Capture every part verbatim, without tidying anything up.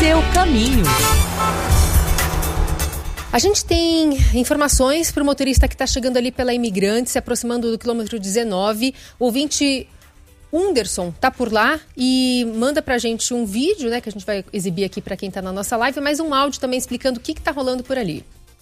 seu caminho. A gente tem informações para o motorista que está chegando ali pela Imigrantes, se aproximando do quilômetro dezenove. O ouvinte Underson está por lá e manda para a gente um vídeo, né, que a gente vai exibir aqui para quem está na nossa live, mas um áudio também explicando o que está rolando por ali.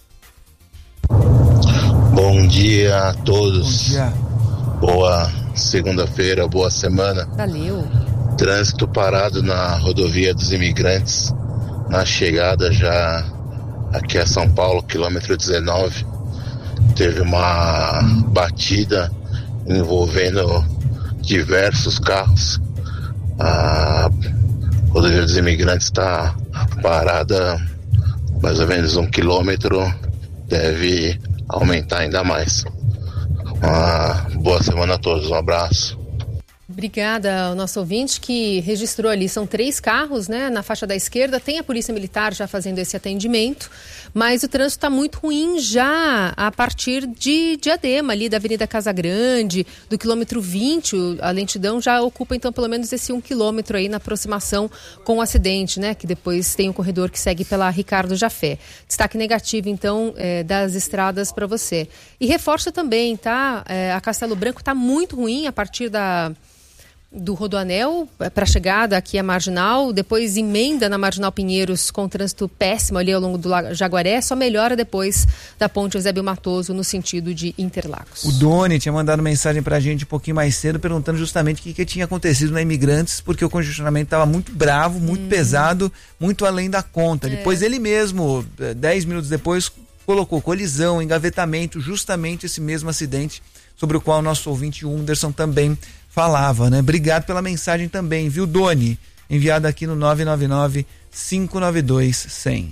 Bom dia a todos. Bom dia. Boa segunda-feira, boa semana. Valeu. Trânsito parado na rodovia dos Imigrantes, na chegada já aqui a São Paulo, quilômetro dezenove. Teve uma batida envolvendo diversos carros. A rodovia dos Imigrantes está parada mais ou menos um quilômetro, deve aumentar ainda mais. Uma boa semana a todos, um abraço. Obrigada ao nosso ouvinte que registrou ali, são três carros, né, na faixa da esquerda, tem a Polícia Militar já fazendo esse atendimento, mas o trânsito está muito ruim já a partir de Diadema, ali da Avenida Casa Grande, do quilômetro vinte, a lentidão já ocupa então pelo menos esse um quilômetro aí na aproximação com o acidente, né, que depois tem o corredor que segue pela Ricardo Jafé. Destaque negativo então é, das estradas para você. E reforça também, tá, é, a Castelo Branco está muito ruim a partir da... do Rodoanel para a chegada aqui à Marginal, depois emenda na Marginal Pinheiros com trânsito péssimo ali ao longo do Jaguaré, só melhora depois da ponte Eusébio Matoso no sentido de Interlagos. O Doni tinha mandado mensagem pra gente um pouquinho mais cedo perguntando justamente o que, que tinha acontecido na Imigrantes, porque o congestionamento estava muito bravo, muito hum. pesado, muito além da conta. É. Depois ele mesmo, dez minutos depois, colocou colisão, engavetamento, justamente esse mesmo acidente sobre o qual o nosso ouvinte Underson também falava, né? Obrigado pela mensagem também, viu, Doni? Enviada aqui no nove nove nove, cinco nove dois, cem.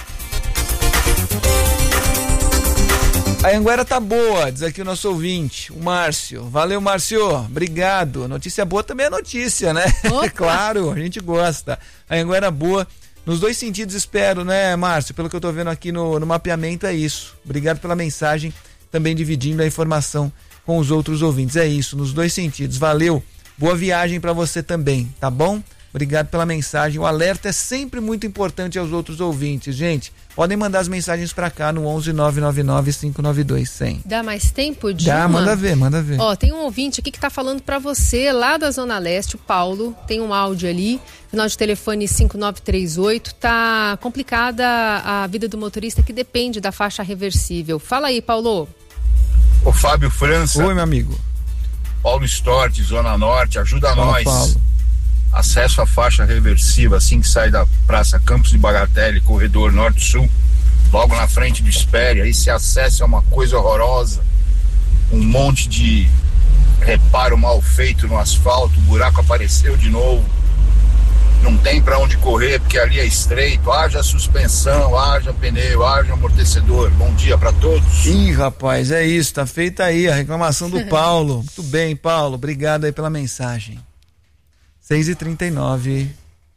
A Anguera tá boa, diz aqui o nosso ouvinte, o Márcio. Valeu, Márcio, obrigado. Notícia boa também é notícia, né? Claro, a gente gosta. A Anguera boa, nos dois sentidos, espero, né, Márcio? Pelo que eu tô vendo aqui no, no mapeamento, é isso. Obrigado pela mensagem, também dividindo a informação com os outros ouvintes. É isso, nos dois sentidos. Valeu, boa viagem para você também, tá bom? Obrigado pela mensagem. O alerta é sempre muito importante aos outros ouvintes, gente. Podem mandar as mensagens para cá no onze nove nove nove, cinco nove dois, cem. Dá mais tempo, Dilma? Dá, manda ver, manda ver. Ó, tem um ouvinte aqui que tá falando para você, lá da Zona Leste, o Paulo, tem um áudio ali, final de telefone cinco nove três oito, tá complicada a vida do motorista que depende da faixa reversível. Fala aí, Paulo. Ô Fábio França. Oi, meu amigo. Paulo Storti, Zona Norte, ajuda Fala, nós. Paulo. Acesso à faixa reversível assim que sai da Praça Campos de Bagatelle, corredor norte-sul, logo na frente do Espere. Aí se acessa é uma coisa horrorosa. Um monte de reparo mal feito no asfalto, o buraco apareceu de novo. Não tem pra onde correr, porque ali é estreito. Haja suspensão, haja pneu, haja amortecedor. Bom dia pra todos. Ih, rapaz, é isso, tá feita aí a reclamação do Paulo. Muito bem, Paulo, obrigado aí pela mensagem. seis e trinta e nove.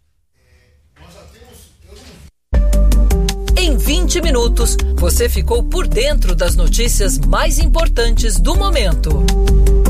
Em vinte minutos, você ficou por dentro das notícias mais importantes do momento.